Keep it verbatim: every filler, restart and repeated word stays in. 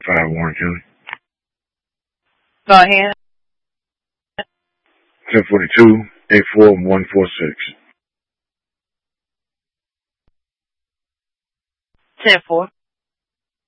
Five Warren County. Go ahead. ten forty-two, eight four one four six. ten four.